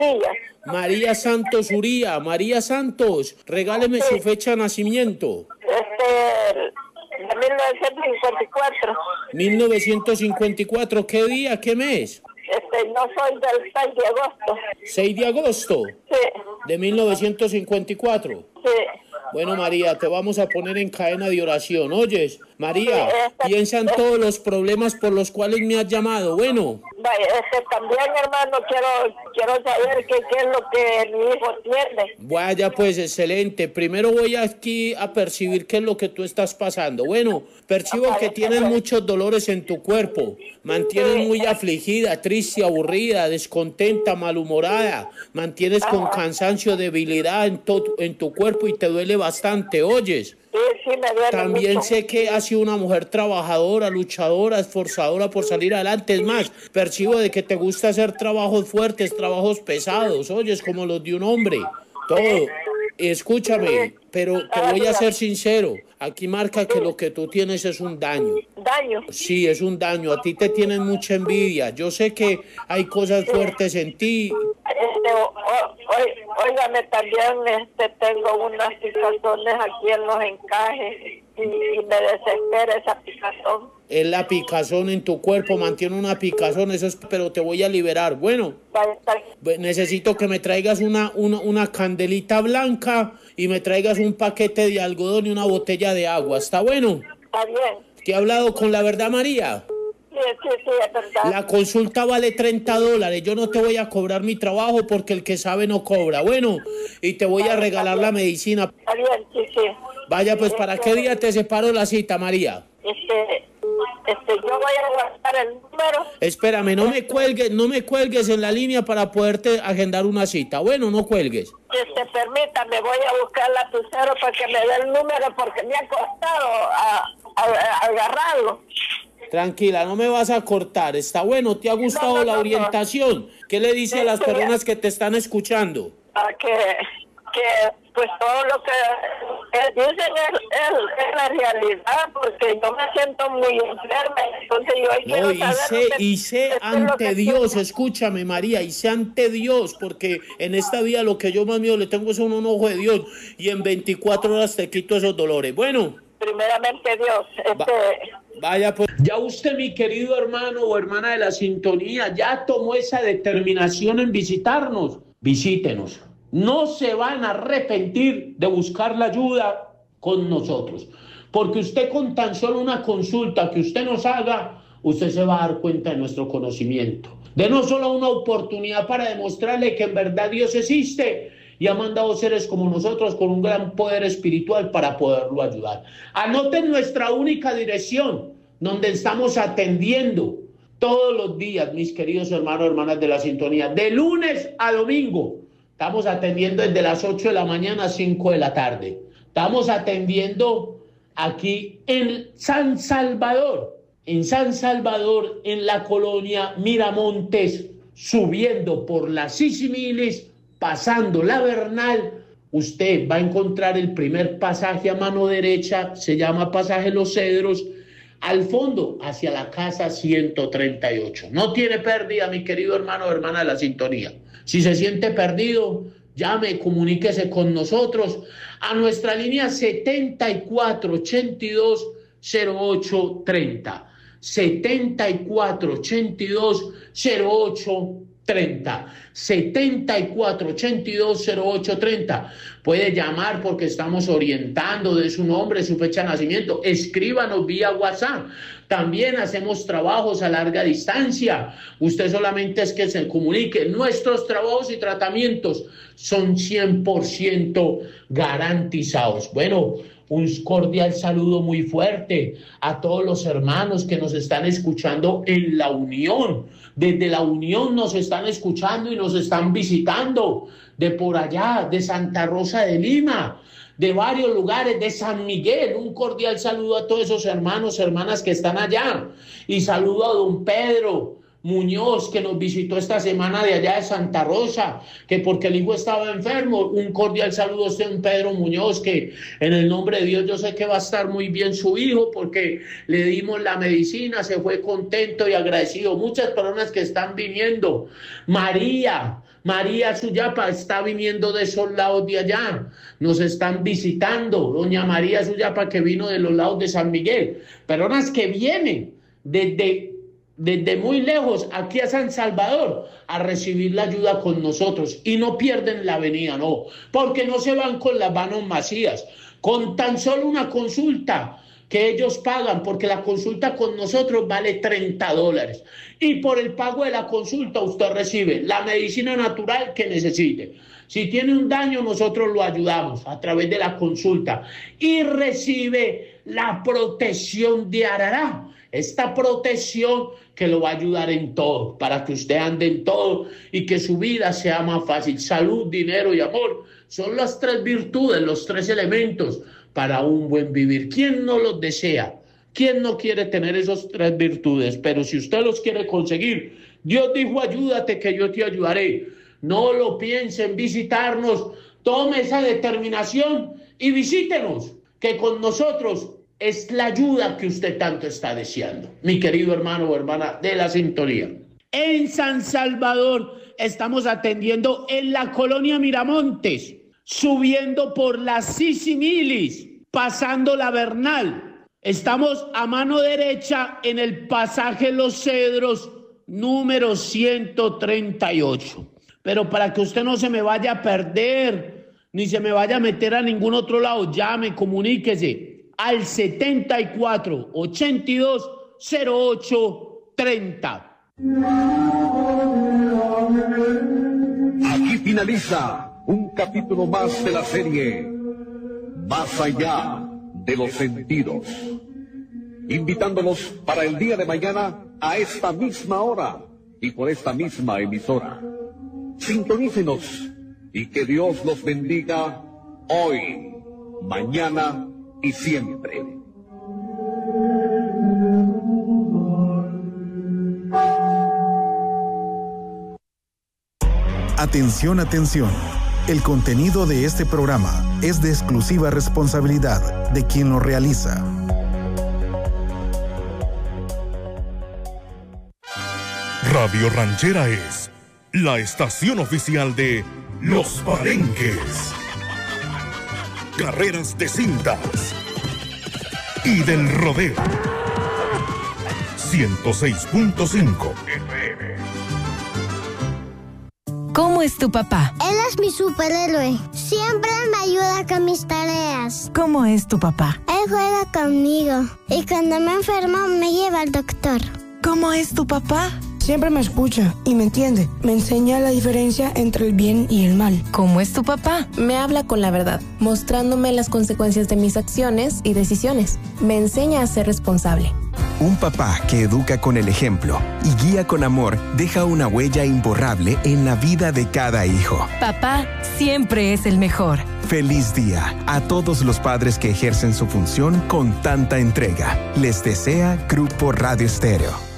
Uría. María Santos Uría. María Santos, regáleme su fecha de nacimiento. De 1954. 1954, ¿qué día, qué mes? No soy del 6 de agosto. 6 de agosto Sí. de 1954. Sí. Bueno, María, te vamos a poner en cadena de oración. ¿Oyes? María, Sí, piensa en todos los problemas por los cuales me has llamado. Bueno. Vaya, también, hermano, quiero saber qué es lo que mi hijo tiene. Vaya, pues, excelente. Primero voy aquí a percibir qué es lo que tú estás pasando. Bueno, percibo que tienes muchos dolores en tu cuerpo. Mantienes muy afligida, triste, aburrida, descontenta, malhumorada. Mantienes con cansancio, debilidad en tu cuerpo y te duele bastante. ¿Oyes? Sí, me duele También mucho. sé que has sido una mujer trabajadora, luchadora, esforzadora por salir adelante. Es más, percibo de que te gusta hacer trabajos fuertes, trabajos pesados, oyes, como los de un hombre. Todo. Escúchame, pero te voy a ser sincero. Aquí marca que lo que tú tienes es un daño. ¿Daño? Sí, es un daño. A ti te tienen mucha envidia. Yo sé que hay cosas fuertes en ti. Óigame, también tengo unas picazones aquí en los encajes y me desespera esa picazón. Es la picazón en tu cuerpo, mantiene una picazón, eso es, pero te voy a liberar. Bueno, necesito que me traigas una candelita blanca y me traigas un paquete de algodón y una botella de agua. ¿Está bueno? Está bien. ¿Te he hablado con la verdad, María? Sí, es verdad. La consulta vale $30. Yo no te voy a cobrar mi trabajo porque el que sabe no cobra. Bueno, y te voy a regalar la medicina. Está bien, sí. Vaya, pues, ¿para qué día te separo la cita, María? Yo voy a guardar el número. Espérame, no me cuelgues en la línea para poderte agendar una cita. Bueno, no cuelgues. Permítame, voy a buscar el lapicero para que me dé el número porque me ha costado agarrarlo. Tranquila, no me vas a cortar. Está bueno, ¿te ha gustado la orientación? ¿Qué le dice a las personas que te están escuchando? Que pues todo lo que dicen es la realidad, porque yo me siento muy enferma, entonces yo quiero saber y sé ante Dios, escúchame, María, y sé ante Dios, porque en esta vida lo que yo más miedo le tengo es un ojo de Dios, y en 24 horas te quito esos dolores. Bueno. Primeramente Dios, Vaya, pues ya usted, mi querido hermano o hermana de la sintonía, ya tomó esa determinación en visitarnos. Visítenos. No se van a arrepentir de buscar la ayuda con nosotros, porque usted con tan solo una consulta que usted nos haga, usted se va a dar cuenta de nuestro conocimiento. Denos solo una oportunidad para demostrarle que en verdad Dios existe y ha mandado seres como nosotros con un gran poder espiritual para poderlo ayudar. Anoten nuestra única dirección, donde estamos atendiendo todos los días, mis queridos hermanos y hermanas de la sintonía, de lunes a domingo. Estamos atendiendo desde las 8 de la mañana a 5 de la tarde. Estamos atendiendo aquí en San Salvador, en la colonia Miramontes, subiendo por la Sisimilis, pasando la Bernal. Usted va a encontrar el primer pasaje a mano derecha, se llama Pasaje Los Cedros, al fondo, hacia la casa 138. No tiene pérdida, mi querido hermano o hermana de la sintonía. Si se siente perdido, llame, comuníquese con nosotros a nuestra línea 7482-0830. 7482-0830. 7482-0830. Puede llamar porque estamos orientando de su nombre, su fecha de nacimiento. Escríbanos vía WhatsApp. También hacemos trabajos a larga distancia. Usted solamente es que se comunique. Nuestros trabajos y tratamientos son 100% garantizados. Bueno, un cordial saludo muy fuerte a todos los hermanos que nos están escuchando en La Unión. Desde La Unión nos están escuchando y nos están visitando. De por allá, de Santa Rosa de Lima, de varios lugares, de San Miguel. Un cordial saludo a todos esos hermanos, hermanas que están allá. Y saludo a don Pedro Muñoz, que nos visitó esta semana de allá de Santa Rosa, que porque el hijo estaba enfermo. Un cordial saludo a usted, don Pedro Muñoz, que en el nombre de Dios yo sé que va a estar muy bien su hijo, porque le dimos la medicina, se fue contento y agradecido. Muchas personas que están viniendo. María Suyapa está viniendo de esos lados de allá, nos están visitando, doña María Suyapa que vino de los lados de San Miguel, personas que vienen desde muy lejos aquí a San Salvador a recibir la ayuda con nosotros y no pierden la venida, no, porque no se van con las manos vacías, con tan solo una consulta que ellos pagan, porque la consulta con nosotros vale $30 y por el pago de la consulta usted recibe la medicina natural que necesite. Si tiene un daño, nosotros lo ayudamos a través de la consulta y recibe la protección de Arará, esta protección que lo va a ayudar en todo, para que usted ande en todo y que su vida sea más fácil. Salud, dinero y amor son las 3 virtudes, los 3 elementos para un buen vivir. ¿Quién no los desea? ¿Quién no quiere tener esos 3 virtudes? Pero si usted los quiere conseguir, Dios dijo, ayúdate que yo te ayudaré. No lo piense en visitarnos, tome esa determinación y visítenos, que con nosotros es la ayuda que usted tanto está deseando, mi querido hermano o hermana de la sintonía. En San Salvador estamos atendiendo en la colonia Miramontes, subiendo por la Sisimilis, pasando la Bernal. Estamos a mano derecha en el pasaje Los Cedros, número 138. Pero para que usted no se me vaya a perder, ni se me vaya a meter a ningún otro lado, llame, comuníquese al 74 82 08 30. Aquí finaliza un capítulo más de la serie Más allá de los sentidos, invitándolos para el día de mañana a esta misma hora y por esta misma emisora. Sintonícenos y que Dios los bendiga hoy, mañana y siempre. Atención, atención. El contenido de este programa es de exclusiva responsabilidad de quien lo realiza. Radio Ranchera es la estación oficial de Los Palenques, carreras de cintas y del rodeo. 106.5 FM. ¿Cómo es tu papá? Él es mi superhéroe. Siempre me ayuda con mis tareas. ¿Cómo es tu papá? Él juega conmigo y cuando me enfermo me lleva al doctor. ¿Cómo es tu papá? Siempre me escucha y me entiende. Me enseña la diferencia entre el bien y el mal. ¿Cómo es tu papá? Me habla con la verdad, mostrándome las consecuencias de mis acciones y decisiones. Me enseña a ser responsable. Un papá que educa con el ejemplo y guía con amor deja una huella imborrable en la vida de cada hijo. Papá siempre es el mejor. Feliz día a todos los padres que ejercen su función con tanta entrega. Les desea Grupo Radio Estéreo.